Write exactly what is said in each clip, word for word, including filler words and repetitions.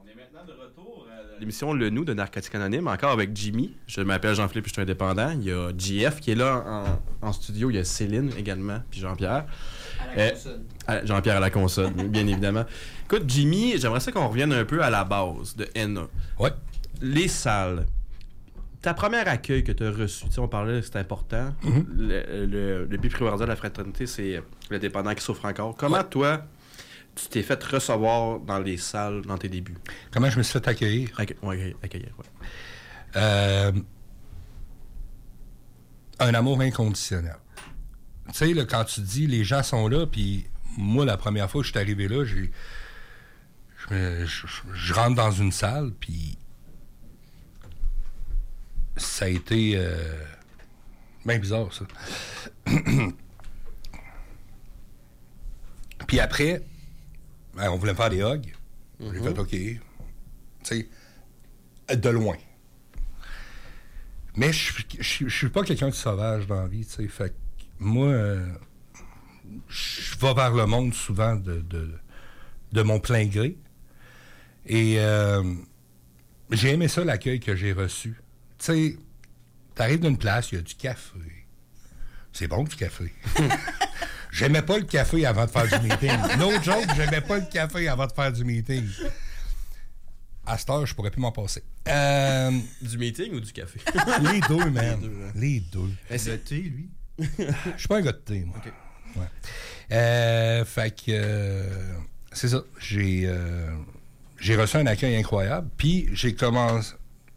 Maintenant de retour à l'émission Le Nous de Narcotiques Anonymes, encore avec Jimmy. Je m'appelle Jean-Philippe, je suis indépendant. Il y a J F qui est là en, en studio. Il y a Céline également, puis Jean-Pierre. À la console. Euh, Jean-Pierre à la console, bien évidemment. Écoute, Jimmy, j'aimerais ça qu'on revienne un peu à la base de N A. Ouais. Les salles. Ta première accueil que tu as reçu, tu sais, on parlait, c'est important. Mm-hmm. Le, le, le but primordial de la fraternité, c'est le dépendant qui souffre encore. Comment, ouais. toi, tu t'es fait recevoir dans les salles dans tes débuts? Comment je me suis fait accueillir? Accu- ouais, accueillir, oui. Euh, un amour inconditionnel. Tu sais, là, quand tu dis les gens sont là, puis moi, la première fois que je suis arrivé là, j'ai, je, me, je, je rentre dans une salle, puis ça a été euh, bien bizarre, ça. Puis après, ben, on voulait me faire des hugs. Mm-hmm. J'ai fait OK. Tu sais, de loin. Mais je je suis pas quelqu'un de sauvage dans la vie, tu sais. Fait que moi, euh, je vais vers le monde souvent de, de, de mon plein gré. Et euh, j'ai aimé ça, l'accueil que j'ai reçu. Tu sais, t'arrives d'une place, il y a du café. C'est bon, du café. J'aimais pas le café avant de faire du meeting. No joke, j'aimais pas le café avant de faire du meeting. À cette heure, je pourrais plus m'en passer. Euh, du meeting ou du café? Les deux, man. Les deux. Hein. Les deux. Mais c'est le thé, lui? Je suis pas un gars de thé, moi. Okay. Ouais. Euh, fait que... Euh, c'est ça. J'ai, euh, j'ai reçu un accueil incroyable. Puis, j'ai commencé...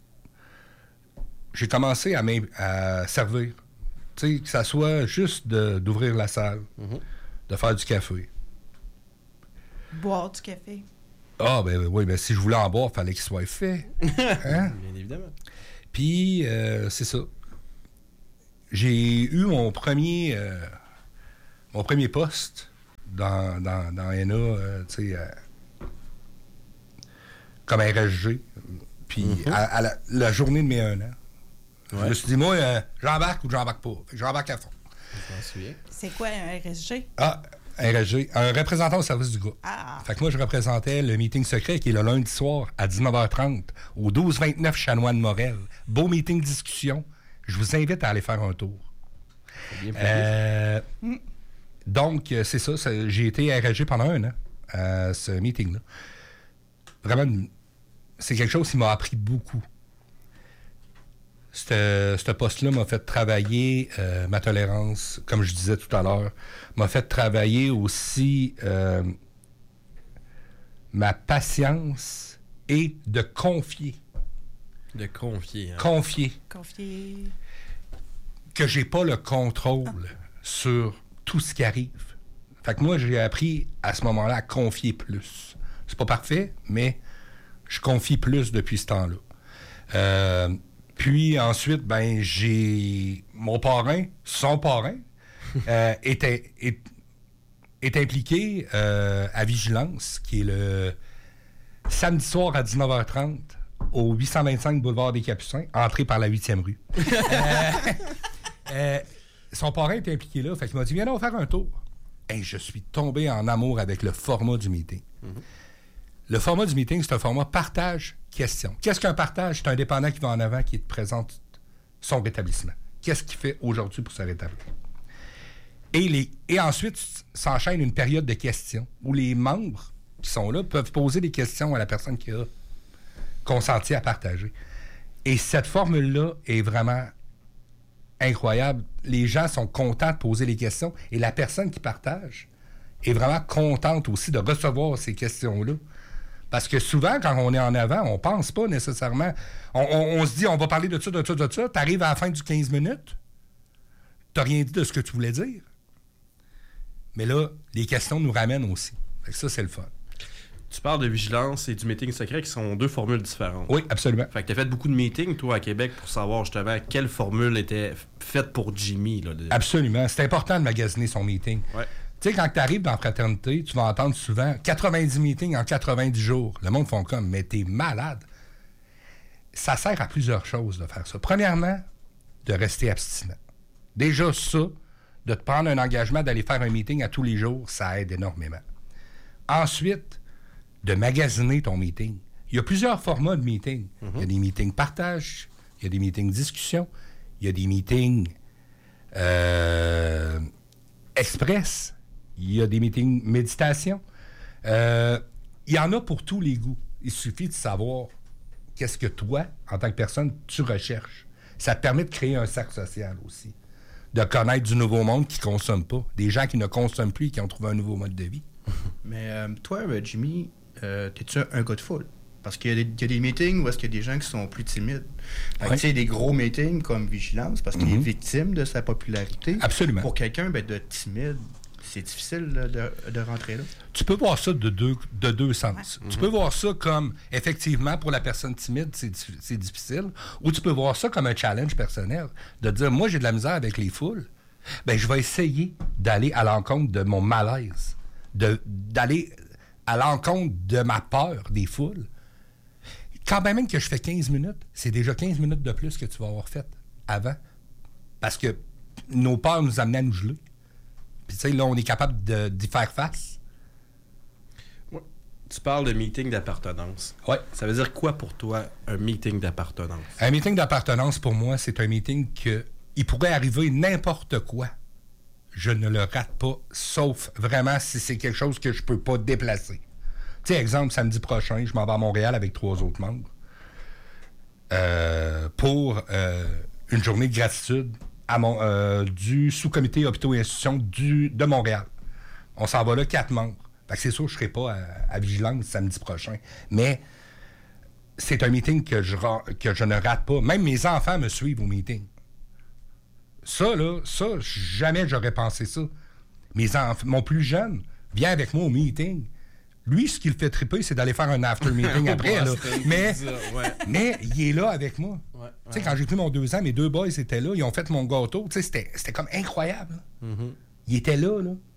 J'ai commencé à, à servir. Tu sais, que ça soit juste de, d'ouvrir la salle, mm-hmm. de faire du café. Boire du café. Ah, ben oui, ben si je voulais en boire, il fallait qu'il soit fait. Hein? Bien évidemment. Puis, euh, c'est ça. J'ai eu mon premier euh, mon premier poste dans, dans, dans N A, euh, tu sais, euh, comme R S G. Puis, mm-hmm. à, à la, la journée de mes un an, ouais. je me suis dit, moi, euh, j'embarque ou j'embarque pas. J'embarque à fond. Je m'en souviens. C'est quoi un R S G? Ah, R S G, un représentant au service du groupe. Ah. Fait que moi, je représentais le meeting secret qui est le lundi soir à dix-neuf heures trente au douze vingt-neuf Chanoine-Morel. Beau meeting discussion. Je vous invite à aller faire un tour. C'est bien euh, donc, c'est ça, ça. J'ai été R S G pendant un an à ce meeting-là. Vraiment, c'est quelque chose qui m'a appris beaucoup. Ce poste-là m'a fait travailler euh, ma tolérance, comme je disais tout à l'heure, m'a fait travailler aussi euh, ma patience et de confier. De confier. Hein? Confier. Confier. Que j'ai pas le contrôle ah. sur tout ce qui arrive. Fait que moi, j'ai appris à ce moment-là à confier plus. C'est pas parfait, mais je confie plus depuis ce temps-là. Euh, Puis ensuite, ben j'ai mon parrain, son parrain, euh, est, est, est impliqué euh, à Vigilance, qui est le samedi soir à dix-neuf heures trente au huit cent vingt-cinq boulevard des Capucins, entré par la huitième rue. euh, euh, son parrain est impliqué là, fait qu'il m'a dit, viens donc faire un tour. Et je suis tombé en amour avec le format du meeting. Mm-hmm. Le format du meeting, c'est un format partage-question. Qu'est-ce qu'un partage? C'est un dépendant qui va en avant, qui te présente son rétablissement. Qu'est-ce qu'il fait aujourd'hui pour se rétablir? Et, les, et ensuite, s'enchaîne une période de questions où les membres qui sont là peuvent poser des questions à la personne qui a consenti à partager. Et cette formule-là est vraiment incroyable. Les gens sont contents de poser les questions et la personne qui partage est vraiment contente aussi de recevoir ces questions-là. Parce que souvent, quand on est en avant, on pense pas nécessairement. On, on, on se dit, on va parler de ça, de ça, de ça. Tu arrives à la fin du quinze minutes, tu n'as rien dit de ce que tu voulais dire. Mais là, les questions nous ramènent aussi. Fait que ça, c'est le fun. Tu parles de vigilance et du meeting secret qui sont deux formules différentes. Oui, absolument. Fait que tu as fait beaucoup de meetings, toi, à Québec, pour savoir justement quelle formule était faite pour Jimmy. Là, de... Absolument. C'est important de magasiner son meeting. Ouais. Tu sais, quand tu arrives dans la fraternité, tu vas entendre souvent quatre-vingt-dix meetings en quatre-vingt-dix jours. Le monde font comme, mais t'es malade. Ça sert à plusieurs choses de faire ça. Premièrement, de rester abstinent. Déjà ça, de te prendre un engagement d'aller faire un meeting à tous les jours, ça aide énormément. Ensuite, de magasiner ton meeting. Il y a plusieurs formats de meetings. Mm-hmm. Il y a des meetings partage, il y a des meetings discussion, il y a des meetings euh, express, il y a des meetings méditation. Euh, il y en a pour tous les goûts. Il suffit de savoir qu'est-ce que toi, en tant que personne, tu recherches. Ça te permet de créer un cercle social aussi. De connaître du nouveau monde qui ne consomme pas. Des gens qui ne consomment plus et qui ont trouvé un nouveau mode de vie. Mais euh, toi, Jimmy, euh, t'es-tu un gars de foule? Parce qu'il y a, des, il y a des meetings où est-ce qu'il y a des gens qui sont plus timides. Fait que, Ouais. tu sais, des gros meetings comme Vigilance, parce qu'il Mm-hmm. est victime de sa popularité. Absolument. Pour quelqu'un ben, de timide, c'est difficile là, de, de rentrer là. Tu peux voir ça de deux, de deux sens. Ouais. Tu peux voir ça comme, effectivement, pour la personne timide, c'est, c'est difficile. Ou tu peux voir ça comme un challenge personnel. De dire, moi, j'ai de la misère avec les foules. Ben, je vais essayer d'aller à l'encontre de mon malaise. De, d'aller à l'encontre de ma peur des foules. Quand même que je fais quinze minutes, c'est déjà quinze minutes de plus que tu vas avoir fait avant. Parce que nos peurs nous amenaient à nous geler. Puis, tu sais, là, on est capable de, d'y faire face. Ouais. Tu parles de meeting d'appartenance. Oui. Ça veut dire quoi pour toi, un meeting d'appartenance? Un meeting d'appartenance, pour moi, c'est un meeting que il pourrait arriver n'importe quoi. Je ne le rate pas, sauf vraiment si c'est quelque chose que je peux pas déplacer. Tu sais, exemple, samedi prochain, je m'en vais à Montréal avec trois autres membres euh, pour euh, une journée de gratitude à mon, euh, du sous-comité hôpitaux et institutions du, de Montréal. On s'en va là, quatre membres. Fait que c'est sûr que je ne serai pas à, à Vigilance samedi prochain. Mais c'est un meeting que je, que je ne rate pas. Même mes enfants me suivent au meeting. Ça, là, ça, jamais j'aurais pensé ça. Mes enfants, mon plus jeune vient avec moi au meeting. Lui, ce qui le fait triper, c'est d'aller faire un after meeting après. Là. Mais, ouais. mais il est là avec moi. Ouais, ouais. Tu sais, quand j'ai pris mon deux ans, mes deux boys étaient là. Ils ont fait mon gâteau. Tu sais, c'était, c'était comme incroyable. Mm-hmm. Il était là, là.